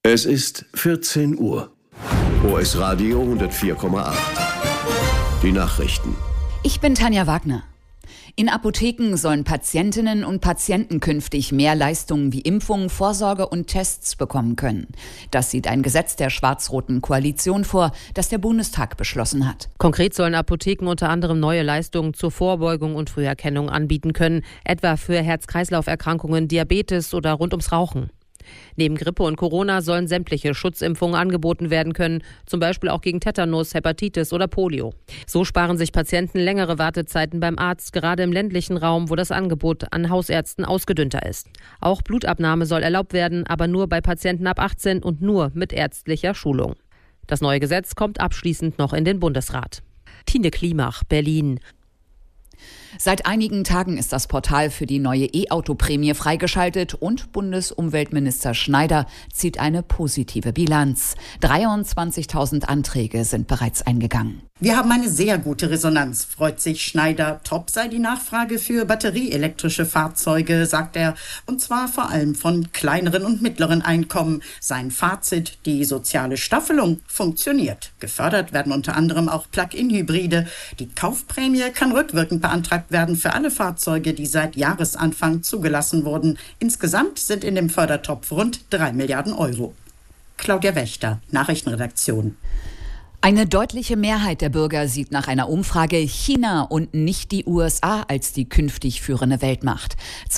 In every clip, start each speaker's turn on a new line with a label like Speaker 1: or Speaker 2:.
Speaker 1: Es ist 14 Uhr. OS Radio 104,8. Die Nachrichten.
Speaker 2: Ich bin Tanja Wagner. In Apotheken sollen Patientinnen und Patienten künftig mehr Leistungen wie Impfungen, Vorsorge und Tests bekommen können. Das sieht ein Gesetz der schwarz-roten Koalition vor, das der Bundestag beschlossen hat.
Speaker 3: Konkret sollen Apotheken unter anderem neue Leistungen zur Vorbeugung und Früherkennung anbieten können, etwa für Herz-Kreislauf-Erkrankungen, Diabetes oder rund ums Rauchen. Neben Grippe und Corona sollen sämtliche Schutzimpfungen angeboten werden können, zum Beispiel auch gegen Tetanus, Hepatitis oder Polio. So sparen sich Patienten längere Wartezeiten beim Arzt, gerade im ländlichen Raum, wo das Angebot an Hausärzten ausgedünnter ist. Auch Blutabnahme soll erlaubt werden, aber nur bei Patienten ab 18 und nur mit ärztlicher Schulung. Das neue Gesetz kommt abschließend noch in den Bundesrat. Tine Klimach, Berlin.
Speaker 2: Seit einigen Tagen ist das Portal für die neue E-Auto-Prämie freigeschaltet und Bundesumweltminister Schneider zieht eine positive Bilanz. 23.000 Anträge sind bereits eingegangen.
Speaker 4: Wir haben eine sehr gute Resonanz, freut sich Schneider. Top sei die Nachfrage für batterieelektrische Fahrzeuge, sagt er. Und zwar vor allem von kleineren und mittleren Einkommen. Sein Fazit, die soziale Staffelung funktioniert. Gefördert werden unter anderem auch Plug-in-Hybride. Die Kaufprämie kann rückwirkend beantragt werden für alle Fahrzeuge, die seit Jahresanfang zugelassen wurden. Insgesamt sind in dem Fördertopf rund 3 Milliarden Euro. Claudia Wächter, Nachrichtenredaktion.
Speaker 2: Eine deutliche Mehrheit der Bürger sieht nach einer Umfrage China und nicht die USA als die künftig führende Weltmacht.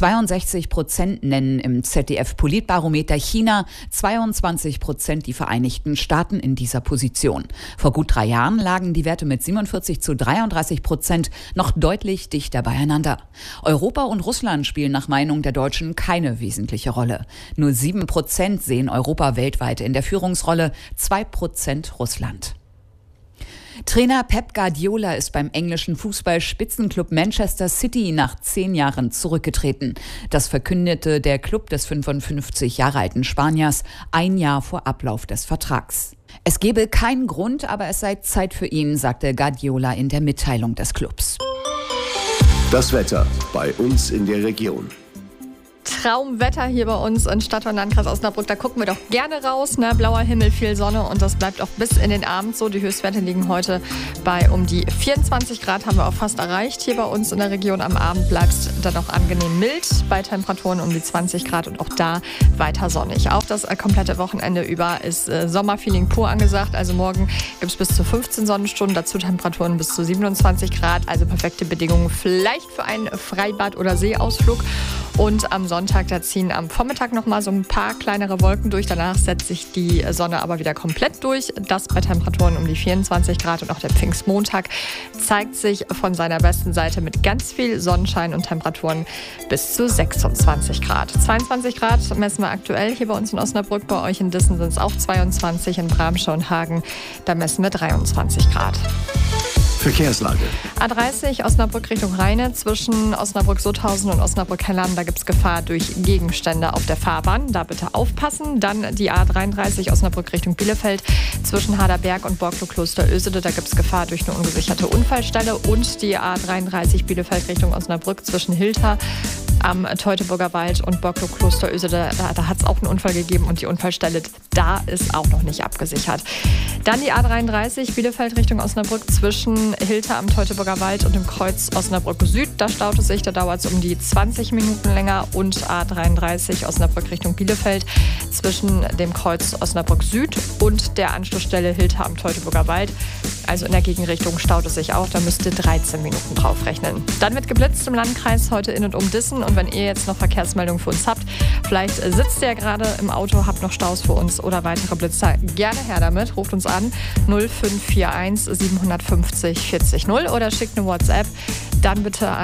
Speaker 2: 62% nennen im ZDF-Politbarometer China, 22% die Vereinigten Staaten in dieser Position. Vor gut 3 Jahren lagen die Werte mit 47-33% noch deutlich dichter beieinander. Europa und Russland spielen nach Meinung der Deutschen keine wesentliche Rolle. Nur 7% sehen Europa weltweit in der Führungsrolle, 2% Russland. Trainer Pep Guardiola ist beim englischen Fußball-Spitzenklub Manchester City nach 10 Jahren zurückgetreten. Das verkündete der Klub des 55 Jahre alten Spaniers ein Jahr vor Ablauf des Vertrags. Es gebe keinen Grund, aber es sei Zeit für ihn, sagte Guardiola in der Mitteilung des Clubs.
Speaker 1: Das Wetter bei uns in der Region.
Speaker 5: Traumwetter hier bei uns in Stadt und Landkreis Osnabrück. Da gucken wir doch gerne raus. Ne? Blauer Himmel, viel Sonne und das bleibt auch bis in den Abend so. Die Höchstwerte liegen heute bei um die 24 Grad, haben wir auch fast erreicht. Hier bei uns in der Region am Abend bleibt es dann auch angenehm mild bei Temperaturen um die 20 Grad und auch da weiter sonnig. Auch das komplette Wochenende über ist Sommerfeeling pur angesagt. Also morgen gibt es bis zu 15 Sonnenstunden, dazu Temperaturen bis zu 27 Grad. Also perfekte Bedingungen vielleicht für einen Freibad- oder Seeausflug. Und am Sonntag, da ziehen am Vormittag noch mal so ein paar kleinere Wolken durch. Danach setzt sich die Sonne aber wieder komplett durch. Das bei Temperaturen um die 24 Grad. Und auch der Pfingstmontag zeigt sich von seiner besten Seite mit ganz viel Sonnenschein und Temperaturen bis zu 26 Grad. 22 Grad messen wir aktuell hier bei uns in Osnabrück. Bei euch in Dissen sind es auch 22. In Bramsche und Hagen, da messen wir 23 Grad.
Speaker 1: Verkehrslage.
Speaker 5: A30 Osnabrück Richtung Rheine zwischen Osnabrück-Sutthausen und Osnabrück-Hellern. Da gibt es Gefahr durch Gegenstände auf der Fahrbahn. Da bitte aufpassen. Dann die A33 Osnabrück Richtung Bielefeld zwischen Haderberg und Borglo-Kloster-Ösede. Da gibt es Gefahr durch eine ungesicherte Unfallstelle. Und die A33 Bielefeld Richtung Osnabrück zwischen Hilter am Teutoburger Wald und Borglo-Kloster-Ösede. Da hat es auch einen Unfall gegeben und die Unfallstelle da ist auch noch nicht abgesichert. Dann die A33 Bielefeld Richtung Osnabrück zwischen Hilter am Teutoburger Wald und dem Kreuz Osnabrück Süd. Da staut es sich, da dauert es um die 20 Minuten länger. Und A33 Osnabrück Richtung Bielefeld zwischen dem Kreuz Osnabrück Süd und der Anschlussstelle Hilter am Teutoburger Wald. Also in der Gegenrichtung staut es sich auch, da müsst ihr 13 Minuten drauf rechnen. Dann wird geblitzt im Landkreis heute in und um Dissen. Und wenn ihr jetzt noch Verkehrsmeldungen für uns habt, vielleicht sitzt ihr ja gerade im Auto, habt noch Staus für uns oder weitere Blitzer, gerne her damit. Ruft uns an 0541 750 40 0 oder schickt eine WhatsApp. Dann bitte an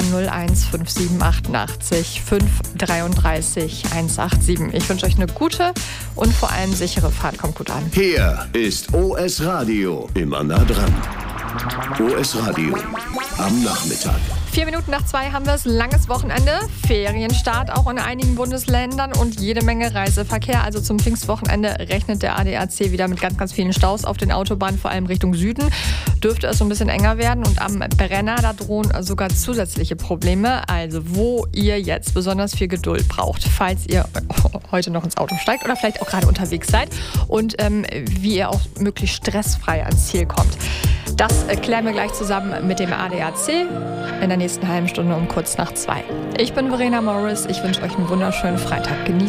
Speaker 5: 015788 533 187. Ich wünsche euch eine gute und vor allem sichere Fahrt. Kommt gut an.
Speaker 1: Hier ist OS Radio. Immer nah dran. OS Radio am Nachmittag.
Speaker 5: 4:02 haben wir es. Langes Wochenende, Ferienstart auch in einigen Bundesländern und jede Menge Reiseverkehr. Also zum Pfingstwochenende rechnet der ADAC wieder mit ganz, ganz vielen Staus auf den Autobahnen, vor allem Richtung Süden. Dürfte es so ein bisschen enger werden und am Brenner, da drohen sogar zusätzliche Probleme. Also wo ihr jetzt besonders viel Geduld braucht, falls ihr heute noch ins Auto steigt oder vielleicht auch gerade unterwegs seid und wie ihr auch möglichst stressfrei ans Ziel kommt. Das klären wir gleich zusammen mit dem ADAC in der nächsten halben Stunde um kurz nach 2. Ich bin Verena Morris. Ich wünsche euch einen wunderschönen Freitag. Genießt